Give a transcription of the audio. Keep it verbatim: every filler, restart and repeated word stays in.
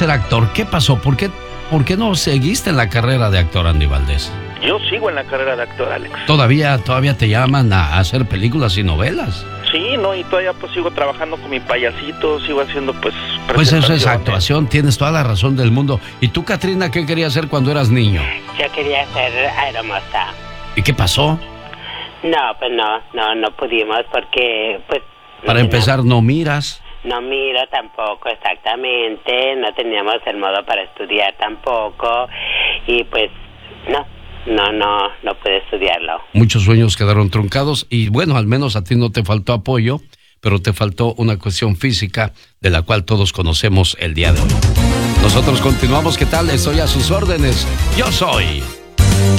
ser actor. ¿Qué pasó? ¿Por qué, por qué no seguiste en la carrera de actor, Andy Valdés? Yo sigo en la carrera de actor, Alex. ¿Todavía, todavía te llaman a hacer películas y novelas? Sí, no, y todavía pues sigo trabajando con mi payasito, sigo haciendo pues... Pues eso es actuación, tienes toda la razón del mundo. ¿Y tú, Catrina, qué querías hacer cuando eras niño? Yo quería ser aeromoza. ¿Y qué pasó? No, pues no, no, no pudimos porque pues... Para no empezar, teníamos, no miras. No miro tampoco exactamente, no teníamos el modo para estudiar tampoco y pues no. No, no, no pude estudiarlo. Muchos sueños quedaron truncados y bueno, al menos a ti no te faltó apoyo, pero te faltó una cuestión física de la cual todos conocemos el día de hoy. Nosotros continuamos, ¿qué tal? Estoy a sus órdenes. Yo soy